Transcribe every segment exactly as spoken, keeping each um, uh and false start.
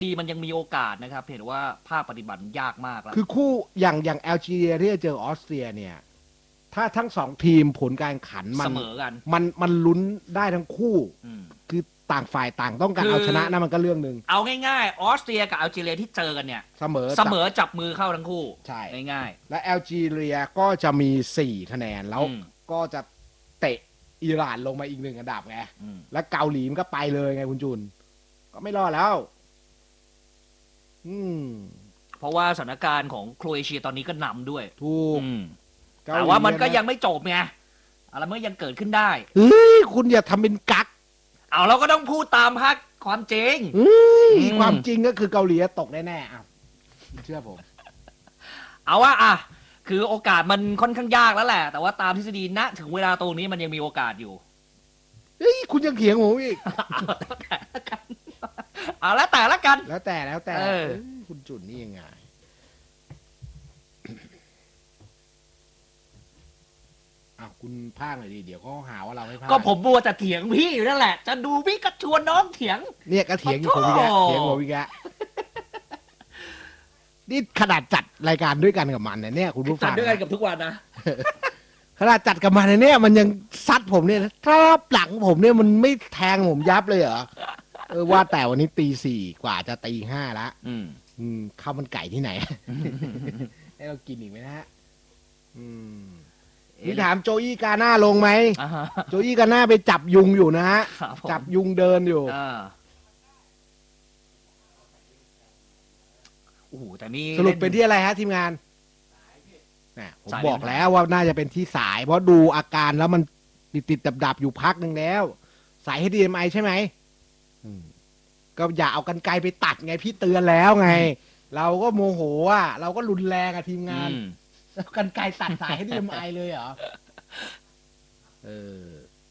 ดีมันยังมีโอกาสนะครับเห็นว่าภาคปฏิบัติยากมากแล้วคือคู่อย่างอย่างแอลจีเรียที่จะเจอออสเตรียเนี่ยถ้าทั้งสองทีมผลการขันมัเสนมอกันมันมันลุ้นได้ทั้งคู่อืมคือต่างฝ่ายต่างต้องการคือเอาชนะนะมันก็เรื่องหนึ่งเอาง่ายๆออสเตรียกับอัลจีเรียที่เจอกันเนี่ยเสมอเสมอจับมือเข้าทั้งคู่ใช่ง่ายและแอลจีเรียก็จะมีสี่คะแนนแล้วอืมก็จะเตะอิหร่านลงมาอีกหนึ่งอันดับไงๆอืมและเกาหลีมันก็ไปเลยไงคุณจุน ก็ไม่รอดแล้ว อืมเพราะว่าสถานการณ์ของโครเอเชียตอนนี้ก็นำด้วยถูกอืมเกหลีแต่ว่ามันก็ะยังไม่จบไงอะไรมันยังเกิดขึ้นได้เฮ้ยคุณอย่าทำเป็นกักเอาเราก็ต้องพูดตามพักความจริงเฮ้ยอืมความจริงก็คือเกาหลีตกแน่ๆอ้าวเชื่อผมเอาว่าอ่ะคือโอกาสมันค่อนข้างยากแล้วแหละ แต่ว่าตามทฤษฎีณถึงเวลาตรงนี้มันยังมีโอกาสอยู่เฮ้ยคุณยังเถียงผมอีกเอาแล้วแต่ละกันเอาแล้วแต่ละกันแล้วแต่แล้วแต่เออเอ้ยคุณจุนนี่ยังไงอ้าวคุณพากหน่อยดิเดี๋ยวเขาหาว่าเราไม่พากก็ผมบัวแต่เถียงพี่อยู่นั่นแหละ จะดูพี่ก็ชวนน้องเถียงเนี่ยก็เถียงอยู่ผมอีกแล้วโอ้โหเถียงผมอีกแล้วนี่ขนาดจัดรายการด้วยกันกับมันนะเนี่ยคุณผู้จัฟัดงด้วยกันกับทุกวันนะขนาดจัดกับมันนะเนี่ยมันยังซัดผมเนี่ยถ้าหลังผมเนี่ยมันไม่แทงผมยับเลยเหรอเออว่าแต่วันนี้ตีสี่กว่าจะตีห้าละอืมอืมข้าวมันไก่ที่ไหน ให้เรากินอีกไหมนะฮะอืมนี่ถามโจอี้กาหน้าลงไหมอ่าฮะโจอี้กาหน้าไปจับยุงอยู่นะฮะครับผมจับยุงเดินอยู่อ่าโอ้โหแต่นี่สรุปเป็นที่อะไรฮะทีมงานน่ะผมสายบอกเป็นแล้วว่าน่าจะเป็นที่สาย เพราะดูอาการแล้วมันติดติดดับดับๆอยู่พักหนึ่งแล้ว สาย เอช ดี เอ็ม ไอ ใช่ไหมอืมก็อย่าเอากันไกลไปตัดไงพี่เตือนแล้วไง เราก็โมโหอ่ะเราก็รุนแรงอะทีมงานอืมแล้วกันไกลตัดสาย เอช ดี เอ็ม ไอ เลยเหรอเออ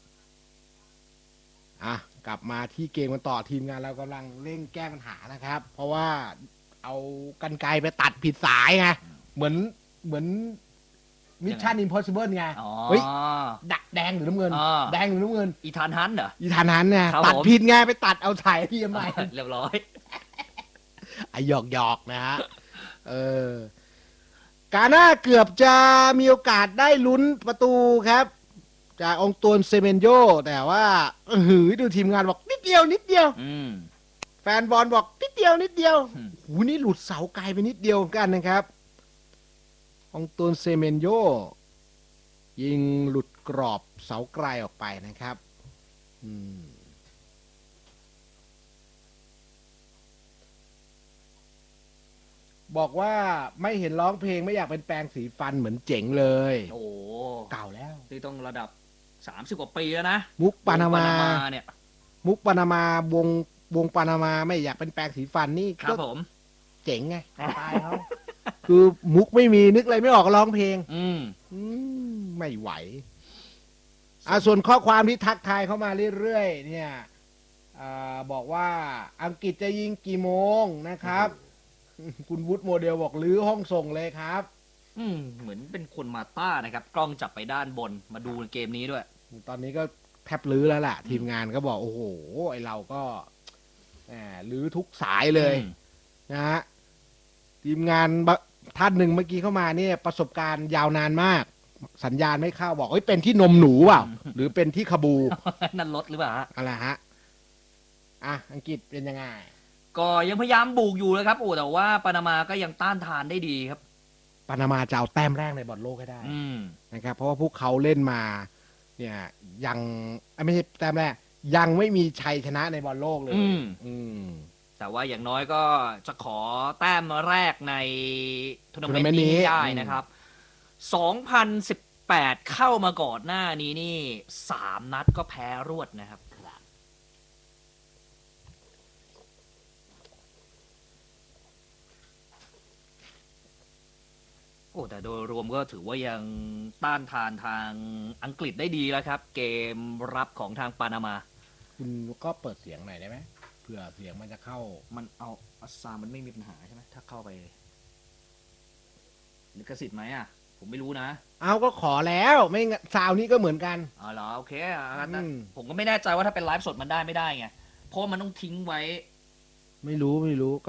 อ่ะกลับมาที่เกมกันต่อทีมงานเรากำลังเร่งแก้ปัญหานะครับ เพราะว่าเอากันไกลไปตัดผิดสายไงเหมือนเหมือนมิชชั่นอิมพอสิเบิลไงอ๋อเฮ้ย ดักแดงหรือน้ำเงินอ่าแดงหรือน้ำเงินอีธานฮันต์เหรออีธานนั้นไงครับตัดผมผิดไงไปตัดเอาถ่ายพี่ไมเรียบร้อยไอหยอกหยอกๆนะฮะเออกาน่าเกือบจะมีโอกาสได้ลุ้นประตูครับ จากองตวนเซเมนโยแต่ว่าเออหือดูทีมงานบอกนิดเดียวนิดเดียวอืมแฟนบอลบอกนิดเดียวนิดเดียวอืมหูนี่หลุดเสาไกลไปนิดเดียวเหมือนกันนะครับองตวนเซเมนโยยิงหลุดกรอบเสาไกลออกไปนะครับอืมบอกว่าไม่เห็นร้องเพลงไม่อยากเป็นแปลงสีฟันเหมือนเจ๋งเลยโอ้โหเก่าแล้วนี่ต้องระดับสามสิบกว่าปีแล้วนะมุกปานามาปาเนี่ยมุกปานามา วงวงปานามาไม่อยากเป็นแปลงสีฟันนี่ครับก็ผมเจ๋งไงตายเขาคือมุกไม่มีนึกอะไรไม่ออกก็ร้องเพลงอืมอืมไม่ไหวอ่าส่วนข้อความที่ทักทายเข้ามาเรื่อยๆเนี่ยอาบอกว่าอังกฤษจะยิงกี่โมงนะครับ คุณวุฒิโมเดลบอกลื้อห้องส่งเลยครับอืม เหมือนเป็นคนมาต้านะครับ กล้องจับไปด้านบนมาดูเกมนี้ด้วยตอนนี้ก็แทบลื้อแล้วล่ะ ทีมงานก็บอก โอ้โห ไอเราก็แหมลื้อทุกสายเลยอืมนะฮะทีมงานบะท่านหนึ่งเมื่อกี้เข้ามาเนี่ยประสบการณ์ยาวนานมาก สัญญาณไม่เข้าบอกเฮ้ยเป็นที่นมหนูเปล่า หรือเป็นที่ขบูนั่นรถหรือเปล่าฮะอะไรฮะอ่ะอังกฤษเป็นยังไงก็ยังพยายามบุกอยู่นะครับ โอ้แต่ว่าปานามาก็ยังต้านทานได้ดีครับปานามาจะเอาแต้มแรกในบอลโลกให้ได้อืมนะครับ เพราะว่าพวกเขาเล่นมา เนี่ยยังเอ้ยไม่ใช่แต้มแรก ยังไม่มีชัยชนะในบอลโลกเลยอืมอืมแต่ว่าอย่างน้อยก็จะขอแต้มแรกในทัวร์นาเมนทัวร์นาเมนต์ต์นี้นี้ให้ได้อืมนะครับ สองพันสิบแปด เข้ามาก่อนหน้านี้นี่สามนัดก็แพ้รวดนะครับ โอ้แต่โดยรวมก็ถือว่ายังต้านทานทางอังกฤษได้ดีแล้วครับ เกมรับของทางปานามาคุณก็เปิดเสียงหน่อยได้ไหมเผื่อเสียงมันจะเข้ามันเอาอัสซามมันไม่มีปัญหาใช่ไหมถ้าเข้าไปลิขสิทธิ์ไหมอ่ะ ผมไม่รู้นะเอาก็ขอแล้วไม่งั้นซาวนี้ก็เหมือนกันอ๋อเหรอโอเคอ่ะงั้นนะอืมผมก็ไม่แน่ใจว่าถ้าเป็นไลฟ์สดมันได้ไม่ได้ไงเพราะมันต้องทิ้งไว้ไม่รู้ไม่รู้